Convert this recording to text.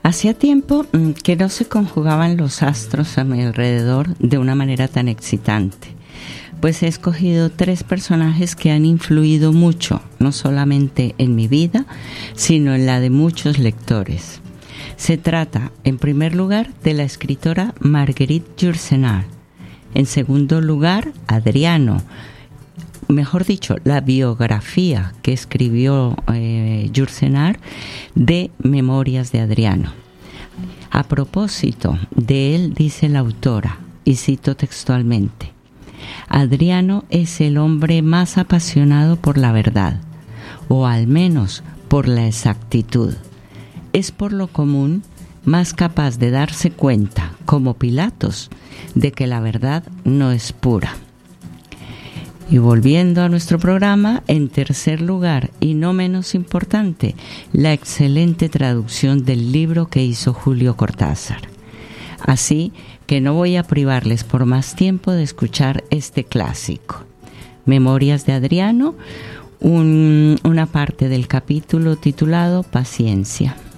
Hacía tiempo que no se conjugaban los astros a mi alrededor de una manera tan excitante, pues he escogido 3 personajes que han influido mucho, no solamente en mi vida, sino en la de muchos lectores. Se trata, en primer lugar, de la escritora Marguerite Yourcenar. En segundo lugar, Adriano. Mejor dicho, la biografía que escribió Yourcenar de Memorias de Adriano. A propósito de él, dice la autora, y cito textualmente: Adriano es el hombre más apasionado por la verdad, o al menos por la exactitud. Es por lo común más capaz de darse cuenta, como Pilatos, de que la verdad no es pura. Y volviendo a nuestro programa, en tercer lugar, y no menos importante, la excelente traducción del libro que hizo Julio Cortázar. Así que no voy a privarles por más tiempo de escuchar este clásico. Memorias de Adriano, una parte del capítulo titulado Paciencia.